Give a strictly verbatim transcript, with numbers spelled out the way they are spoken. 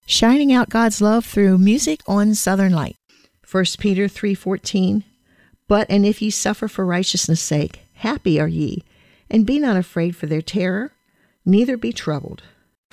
shining out God's love through music on Southern Light. First Peter three fourteen, But and if ye suffer for righteousness' sake, happy are ye, and be not afraid for their terror, neither be troubled.